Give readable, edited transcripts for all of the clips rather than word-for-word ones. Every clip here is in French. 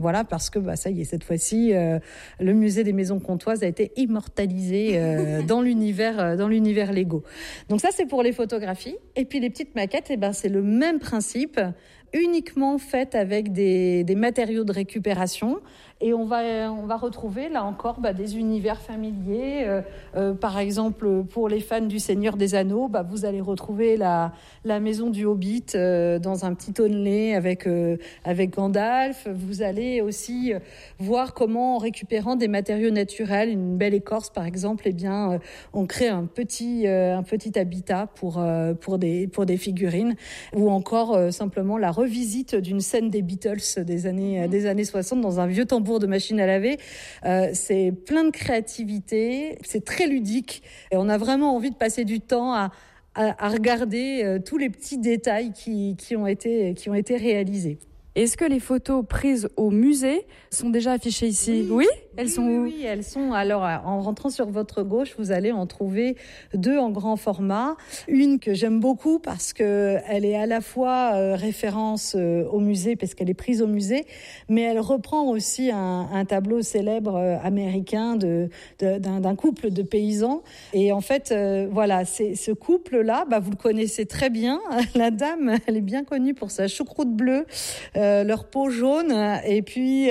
voilà, parce que ça y est, cette fois-ci, le musée des Maisons Comtoises a été immortalisé dans l'univers Lego. Donc ça, c'est pour les photographies. Et puis les petites maquettes, c'est le même principe, uniquement faites avec des matériaux de récupération. Et on va retrouver, là encore, des univers familiers. Par exemple, pour les fans du Seigneur des Anneaux, vous allez retrouver la maison du Hobbit dans un petit tonnelet avec Gandalf. Vous allez aussi voir comment, en récupérant des matériaux naturels, une belle écorce, par exemple, on crée un petit habitat pour des figurines. Ou encore, simplement, la revisite d'une scène des Beatles des années 60 dans un vieux tambour de machine à laver. C'est plein de créativité, c'est très ludique et on a vraiment envie de passer du temps à regarder tous les petits détails qui ont été réalisés. Est-ce que les photos prises au musée sont déjà affichées ici ? Oui, elles sont où ? Oui, elles sont. Alors, en rentrant sur votre gauche, vous allez en trouver 2 en grand format. Une que j'aime beaucoup parce que elle est à la fois référence au musée, parce qu'elle est prise au musée, mais elle reprend aussi un tableau célèbre américain d'un couple de paysans. Et en fait, c'est ce couple-là, vous le connaissez très bien. La dame, elle est bien connue pour sa choucroute bleue, leur peau jaune, et puis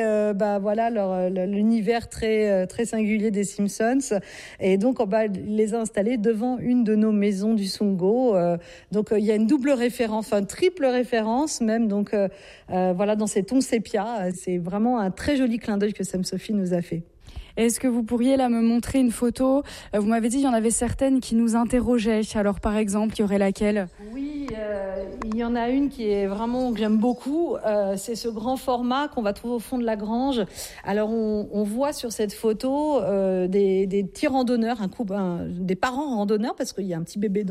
l'univers très très singulier des Simpsons. Et donc on va les installer devant une de nos maisons du Sungo. Donc il y a une double référence, une triple référence même. Donc dans ces tons sépia, c'est vraiment un très joli clin d'œil que Sam Sophie nous a fait. Est-ce que vous pourriez là me montrer une photo ? Vous m'avez dit qu'il y en avait certaines qui nous interrogeaient. Alors par exemple, il y aurait laquelle ? Oui, il y en a une qui est vraiment que j'aime beaucoup. C'est ce grand format qu'on va trouver au fond de la grange. Alors on voit sur cette photo des petits randonneurs, des parents randonneurs, parce qu'il y a un petit bébé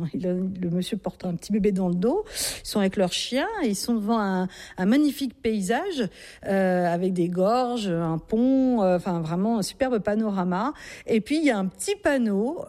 le monsieur porte un petit bébé dans le dos. Ils sont avec leur chien. Ils sont devant un magnifique paysage avec des gorges, un pont, vraiment un superbe panorama. Et puis il y a un petit panneau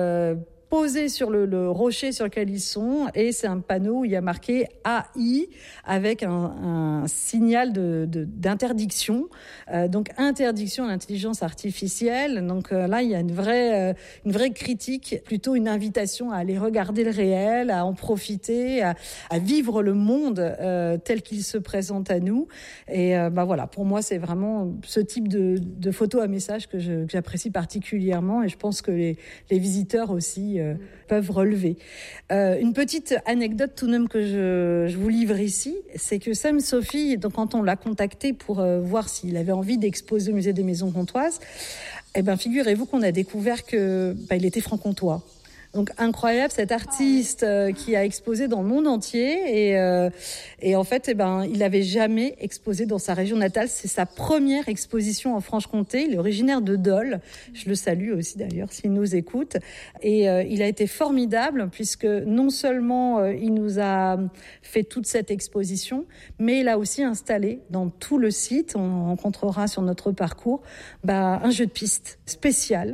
posé sur le rocher sur lequel ils sont, et c'est un panneau où il y a marqué AI avec un signal d'interdiction, donc interdiction à l'intelligence artificielle. Donc là il y a une vraie critique, plutôt une invitation à aller regarder le réel, à en profiter, à vivre le monde tel qu'il se présente à nous. Et pour moi c'est vraiment ce type de photo à message que j'apprécie particulièrement, et je pense que les visiteurs aussi peuvent relever. Une petite anecdote tout de même que je vous livre ici, c'est que Sam Sophie, donc quand on l'a contacté pour voir s'il avait envie d'exposer au musée des Maisons Comtoises, figurez-vous qu'on a découvert que il était franc-comtois. Donc incroyable, cet artiste qui a exposé dans le monde entier, et en fait il n'avait jamais exposé dans sa région natale. C'est sa première exposition en Franche-Comté. Il est originaire de Dole. Je le salue aussi d'ailleurs s'il nous écoute. Et il a été formidable, puisque non seulement il nous a fait toute cette exposition, mais il a aussi installé dans tout le site, on rencontrera sur notre parcours, un jeu de piste spécial,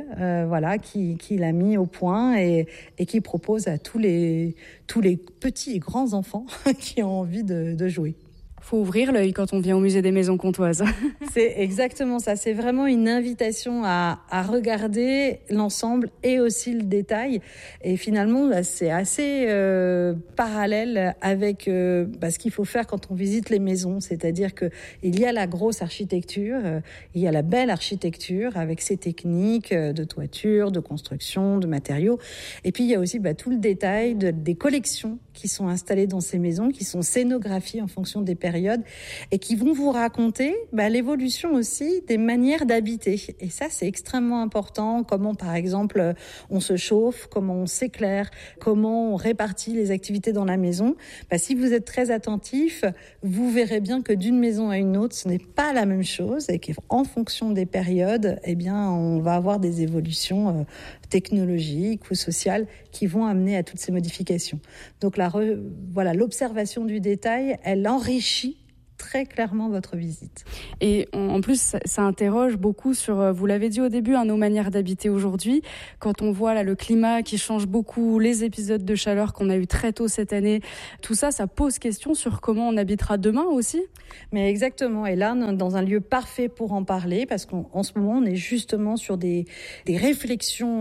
qu'il a mis au point et qui propose à tous les petits et grands enfants qui ont envie de jouer. Faut ouvrir l'œil quand on vient au musée des Maisons Comtoises. C'est exactement ça. C'est vraiment une invitation à regarder l'ensemble et aussi le détail. Et finalement, c'est assez parallèle avec ce qu'il faut faire quand on visite les maisons. C'est-à-dire que il y a la grosse architecture, il y a la belle architecture avec ses techniques de toiture, de construction, de matériaux. Et puis il y a aussi tout le détail des collections qui sont installées dans ces maisons, qui sont scénographiées en fonction des périodes, et qui vont vous raconter l'évolution aussi des manières d'habiter. Et ça, c'est extrêmement important. Comment, par exemple, on se chauffe, comment on s'éclaire, comment on répartit les activités dans la maison. Si vous êtes très attentif, vous verrez bien que d'une maison à une autre, ce n'est pas la même chose, et qu'en fonction des périodes, on va avoir des évolutions technologiques ou sociales qui vont amener à toutes ces modifications. Donc l'observation du détail, elle enrichit très clairement votre visite. Et en plus, ça interroge beaucoup sur, vous l'avez dit au début, nos manières d'habiter aujourd'hui. Quand on voit là, le climat qui change beaucoup, les épisodes de chaleur qu'on a eu très tôt cette année, tout ça, ça pose question sur comment on habitera demain aussi. Mais exactement. Et là, on est dans un lieu parfait pour en parler parce qu'en ce moment, on est justement sur des réflexions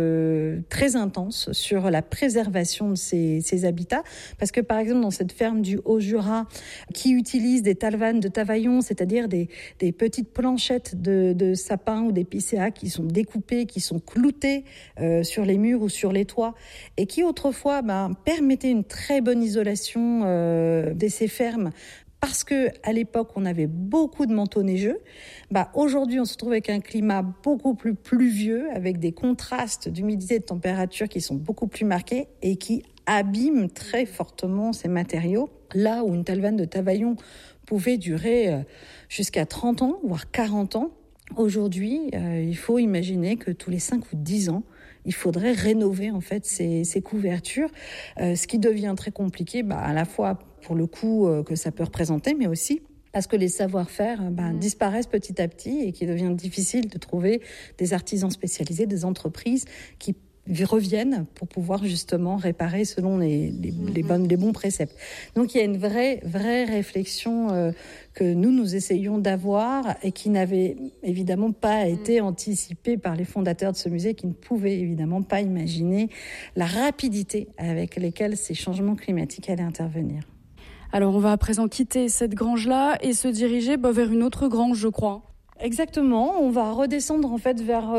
très intenses sur la préservation de ces habitats. Parce que par exemple, dans cette ferme du Haut-Jura qui utilise des talvanes de Tavaillon, c'est-à-dire des petites planchettes de sapins ou d'épicéas qui sont découpées, qui sont cloutées sur les murs ou sur les toits et qui autrefois permettaient une très bonne isolation de ces fermes. Parce qu'à l'époque, on avait beaucoup de manteaux neigeux. Aujourd'hui, on se trouve avec un climat beaucoup plus pluvieux, avec des contrastes d'humidité et de température qui sont beaucoup plus marqués et qui abîment très fortement ces matériaux. Là où une talvane de Tavaillon pouvait durer jusqu'à 30 ans, voire 40 ans, aujourd'hui, il faut imaginer que tous les 5 ou 10 ans, il faudrait rénover en fait ces couvertures, ce qui devient très compliqué, à la fois pour le coût que ça peut représenter, mais aussi parce que les savoir-faire disparaissent petit à petit et qu'il devient difficile de trouver des artisans spécialisés, des entreprises qui reviennent pour pouvoir justement réparer selon les bons préceptes. Donc il y a une vraie réflexion que nous essayons d'avoir et qui n'avait évidemment pas été anticipée par les fondateurs de ce musée qui ne pouvaient évidemment pas imaginer la rapidité avec laquelle ces changements climatiques allaient intervenir. Alors on va à présent quitter cette grange-là et se diriger vers une autre grange, je crois. Exactement, on va redescendre en fait vers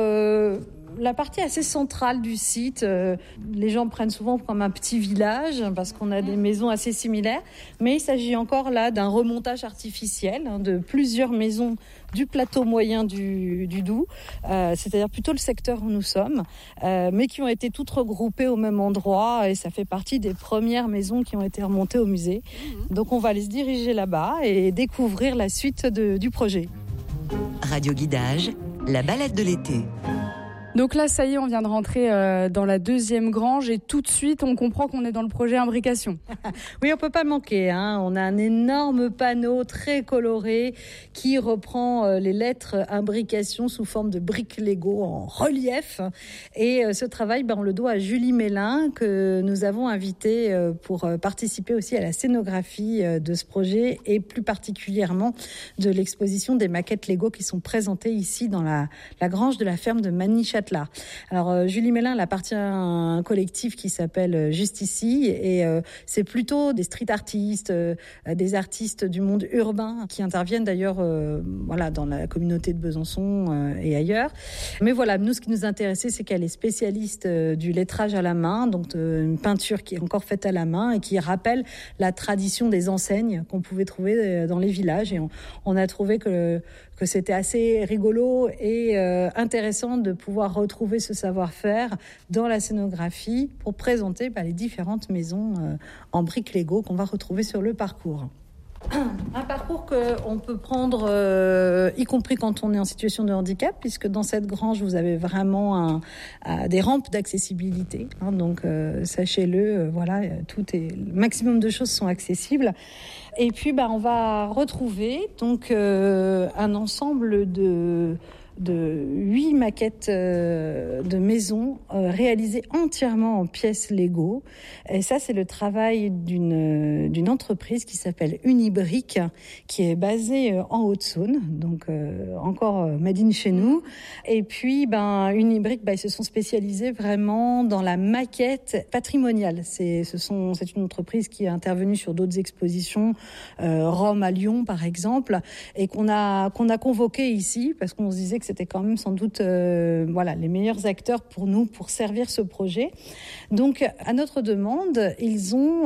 la partie assez centrale du site. Les gens prennent souvent comme un petit village parce qu'on a des maisons assez similaires, mais il s'agit encore là d'un remontage artificiel de plusieurs maisons du plateau moyen du Doubs, c'est-à-dire plutôt le secteur où nous sommes, mais qui ont été toutes regroupées au même endroit et ça fait partie des premières maisons qui ont été remontées au musée. Donc on va aller se diriger là-bas et découvrir la suite du projet. Radio Guidage, la balade de l'été. Donc là, ça y est, on vient de rentrer dans la deuxième grange et tout de suite, on comprend qu'on est dans le projet imbrication. Oui, on peut pas manquer. On a un énorme panneau très coloré qui reprend les lettres imbrication sous forme de briques Lego en relief. Et ce travail, on le doit à Julie Mélin que nous avons invitée pour participer aussi à la scénographie de ce projet et plus particulièrement de l'exposition des maquettes Lego qui sont présentées ici dans la grange de la ferme de Magny-Châtelard. Alors Julie Mélin, elle appartient à un collectif qui s'appelle Juste Ici et c'est plutôt des street artistes, des artistes du monde urbain qui interviennent d'ailleurs dans la communauté de Besançon et ailleurs. Mais voilà, nous ce qui nous intéressait, c'est qu'elle est spécialiste du lettrage à la main, donc une peinture qui est encore faite à la main et qui rappelle la tradition des enseignes qu'on pouvait trouver dans les villages. Et on a trouvé que c'était assez rigolo et intéressant de pouvoir retrouver ce savoir-faire dans la scénographie pour présenter les différentes maisons en briques Lego qu'on va retrouver sur le parcours. Un parcours qu'on peut prendre, y compris quand on est en situation de handicap, puisque dans cette grange, vous avez vraiment des rampes d'accessibilité. Donc, sachez-le, le maximum de choses sont accessibles. Et puis, on va retrouver donc un ensemble de 8 maquettes de maisons réalisées entièrement en pièces Lego. Et ça, c'est le travail d'une entreprise qui s'appelle Unibrick, qui est basée en Haute-Saône, donc encore made in chez nous. Et puis, Unibrick, ils se sont spécialisés vraiment dans la maquette patrimoniale. C'est une entreprise qui est intervenue sur d'autres expositions, Rome à Lyon, par exemple, et qu'on a convoqué ici parce qu'on se disait que c'était quand même sans doute les meilleurs acteurs pour nous, pour servir ce projet. Donc, à notre demande, ils ont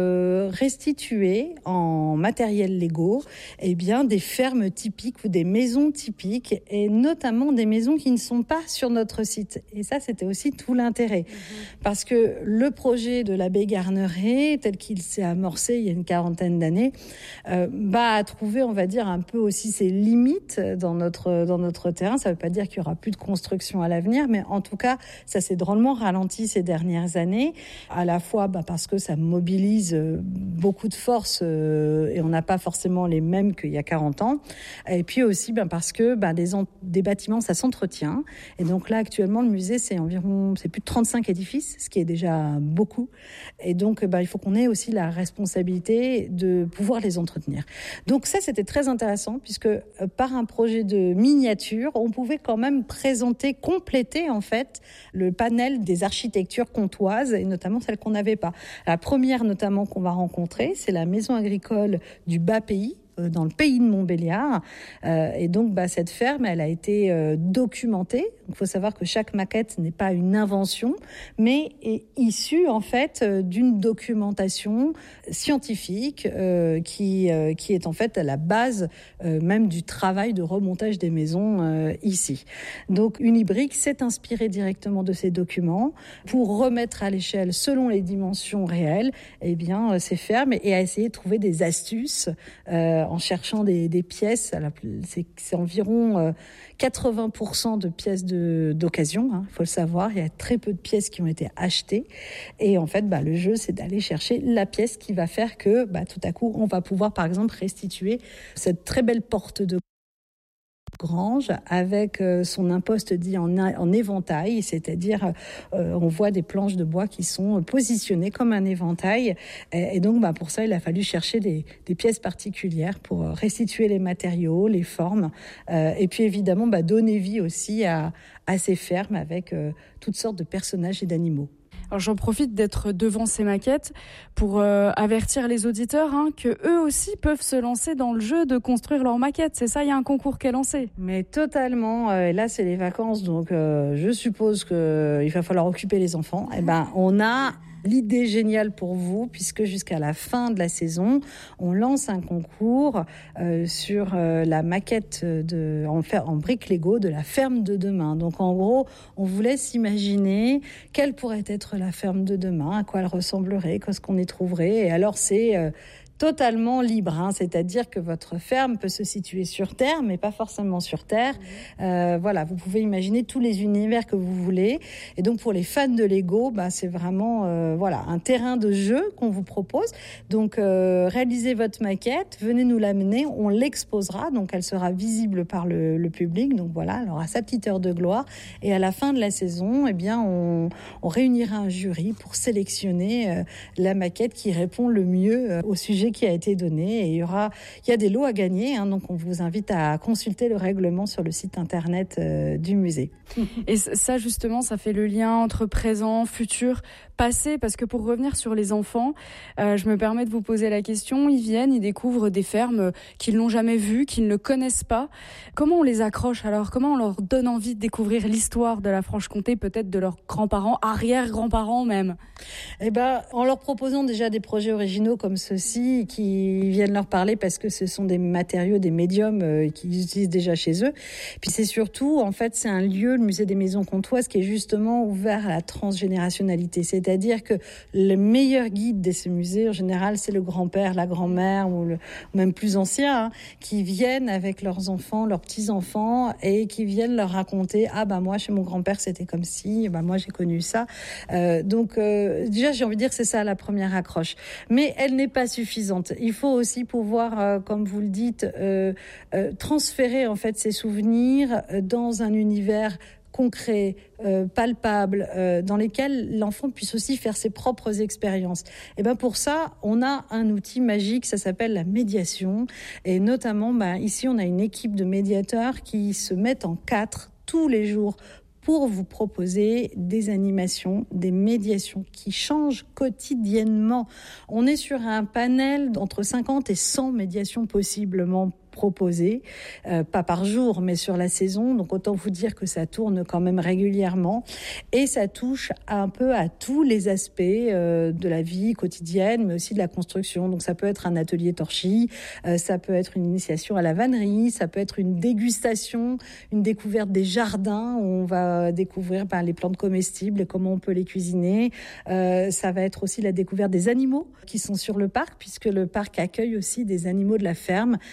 restitué en matériel Lego des fermes typiques ou des maisons typiques, et notamment des maisons qui ne sont pas sur notre site. Et ça, c'était aussi tout l'intérêt. Parce que le projet de l'abbé Garneret, tel qu'il s'est amorcé il y a une 40aine d'années, a trouvé, on va dire, un peu aussi ses limites dans notre territoire. terrain. Ça ne veut pas dire qu'il n'y aura plus de construction à l'avenir, mais en tout cas, ça s'est drôlement ralenti ces dernières années, à la fois parce que ça mobilise beaucoup de forces et on n'a pas forcément les mêmes qu'il y a 40 ans, et puis aussi parce que des bâtiments, ça s'entretient, et donc là, actuellement, le musée, c'est plus de 35 édifices, ce qui est déjà beaucoup, et donc il faut qu'on ait aussi la responsabilité de pouvoir les entretenir. Donc ça, c'était très intéressant, puisque par un projet de miniature, on pouvait quand même compléter en fait le panel des architectures comtoises, et notamment celles qu'on n'avait pas. La première notamment qu'on va rencontrer, c'est la maison agricole du Bas-Pays, dans le pays de Montbéliard. Et donc, cette ferme, elle a été documentée. Il faut savoir que chaque maquette n'est pas une invention, mais est issue, en fait, d'une documentation scientifique qui est, en fait, à la base même du travail de remontage des maisons ici. Donc, Unibrick s'est inspiré directement de ces documents pour remettre à l'échelle, selon les dimensions réelles, ces fermes, et à essayer de trouver des astuces en cherchant des pièces. C'est environ 80% de pièces d'occasion, il faut le savoir. Il y a très peu de pièces qui ont été achetées. Et en fait, le jeu, c'est d'aller chercher la pièce qui va faire que tout à coup, on va pouvoir, par exemple, restituer cette très belle porte de grange avec son imposte dit en éventail, c'est-à-dire on voit des planches de bois qui sont positionnées comme un éventail, et donc pour ça il a fallu chercher des pièces particulières pour restituer les matériaux, les formes, et puis évidemment donner vie aussi à ces fermes avec toutes sortes de personnages et d'animaux. Alors j'en profite d'être devant ces maquettes pour avertir les auditeurs que eux aussi peuvent se lancer dans le jeu de construire leurs maquettes. C'est ça, il y a un concours qui est lancé. Mais totalement. Et là, c'est les vacances, donc je suppose qu'il va falloir occuper les enfants. On a l'idée géniale pour vous, puisque jusqu'à la fin de la saison, on lance un concours sur la maquette en briques Lego de la ferme de demain. Donc en gros, on vous laisse imaginer quelle pourrait être la ferme de demain, à quoi elle ressemblerait, qu'est-ce qu'on y trouverait. Et alors c'est totalement libre, c'est-à-dire que votre ferme peut se situer sur Terre, mais pas forcément sur Terre. Vous pouvez imaginer tous les univers que vous voulez. Et donc pour les fans de Lego, c'est vraiment un terrain de jeu qu'on vous propose. Donc réalisez votre maquette, venez nous l'amener, on l'exposera, donc elle sera visible par le public. Donc voilà, elle aura sa petite heure de gloire. Et à la fin de la saison, on réunira un jury pour sélectionner la maquette qui répond le mieux au sujet qui a été donné, et il y a des lots à gagner, donc on vous invite à consulter le règlement sur le site internet du musée. Et ça justement, ça fait le lien entre présent, futur, passé, parce que pour revenir sur les enfants, je me permets de vous poser la question. Ils viennent, ils découvrent des fermes qu'ils n'ont jamais vues, qu'ils ne connaissent pas. Comment on les accroche alors? Comment on leur donne envie de découvrir l'histoire de la Franche-Comté, peut-être de leurs grands-parents, arrière-grands-parents même? En leur proposant déjà des projets originaux comme ceux-ci, qui viennent leur parler parce que ce sont des matériaux, des médiums qu'ils utilisent déjà chez eux. Puis c'est surtout, en fait, c'est un lieu, le musée des maisons comtoises, qui est justement ouvert à la transgénérationnalité. C'est-à-dire que le meilleur guide de ce musée, en général, c'est le grand-père, la grand-mère, ou même plus ancien, qui viennent avec leurs enfants, leurs petits-enfants, et qui viennent leur raconter « Ah moi, chez mon grand-père, c'était comme ci, moi, j'ai connu ça ». Donc, déjà, j'ai envie de dire, c'est ça la première accroche. Mais elle n'est pas suffisante. Il faut aussi pouvoir, comme vous le dites, transférer en fait ces souvenirs dans un univers concret, palpable, dans lesquels l'enfant puisse aussi faire ses propres expériences. Et pour ça, on a un outil magique, ça s'appelle la médiation. Et notamment, ici, on a une équipe de médiateurs qui se mettent en 4 tous les jours pour vous proposer des animations, des médiations qui changent quotidiennement. On est sur un panel d'entre 50 et 100 médiations possiblement proposées, pas par jour, mais sur la saison. Donc autant vous dire que ça tourne quand même régulièrement, et ça touche un peu à tous les aspects de la vie quotidienne, mais aussi de la construction. Donc ça peut être un atelier torchis, ça peut être une initiation à la vannerie, ça peut être une dégustation, une découverte des jardins où on va découvrir les plantes comestibles et comment on peut les cuisiner. Ça va être aussi la découverte des animaux qui sont sur le parc, puisque le parc accueille aussi des animaux de la ferme, des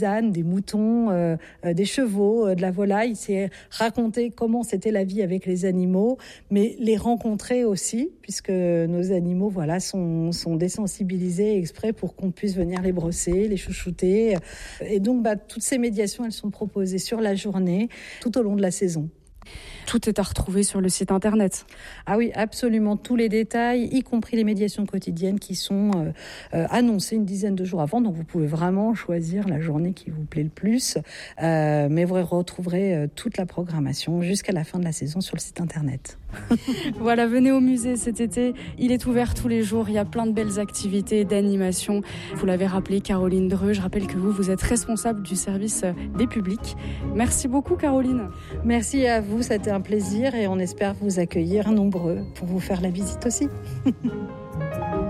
ânes, des moutons, des chevaux, de la volaille. C'est raconter comment c'était la vie avec les animaux, mais les rencontrer aussi, puisque nos animaux sont désensibilisés exprès pour qu'on puisse venir les brosser, les chouchouter. Et donc toutes ces médiations, elles sont proposées sur la journée, tout au long de la saison. Tout est à retrouver sur le site internet. Ah oui, absolument, tous les détails, y compris les médiations quotidiennes qui sont annoncées une dizaine de jours avant. Donc vous pouvez vraiment choisir la journée qui vous plaît le plus. Mais vous retrouverez toute la programmation jusqu'à la fin de la saison sur le site internet. Voilà, venez au musée cet été. Il est ouvert tous les jours. Il y a plein de belles activités, d'animation. Vous l'avez rappelé, Caroline Dreux. Je rappelle que vous êtes responsable du service des publics. Merci beaucoup, Caroline. Merci à vous, c'était un plaisir et on espère vous accueillir nombreux pour vous faire la visite aussi.